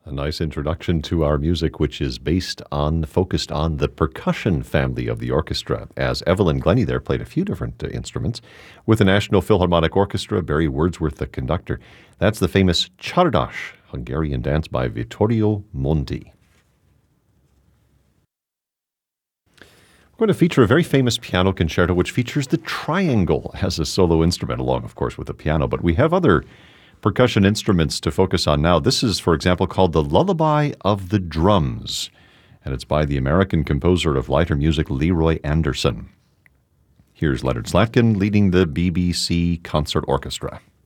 A nice introduction to our music, which is focused on the percussion family of the orchestra, as Evelyn Glennie there played a few different instruments. With the National Philharmonic Orchestra, Barry Wordsworth, the conductor. That's the famous Csárdás, Hungarian dance by Vittorio Monti. We're going to feature a very famous piano concerto, which features the triangle as a solo instrument, along, of course, with the piano. But we have other percussion instruments to focus on now. This is, for example, called The Lullaby of the Drums, and it's by the American composer of lighter music, Leroy Anderson. Here's Leonard Slatkin leading the BBC Concert Orchestra.